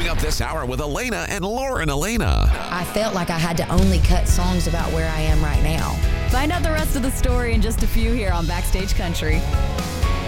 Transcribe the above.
Coming up this hour with Elena and Lauren Elena. I felt like I had to only cut songs about where I am right now. Find out the rest of the story in just a few here on Backstage Country.